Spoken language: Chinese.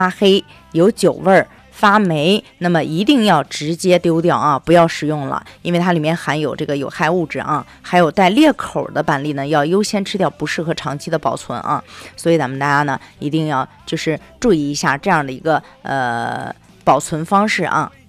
发黑、有酒味儿、发霉，那么一定要直接丢掉啊，不要食用了，因为它里面含有这个有害物质啊。还有带裂口的板栗呢，要优先吃掉，不适合长期的保存啊。所以咱们大家呢，一定要就是注意一下这样的一个保存方式啊。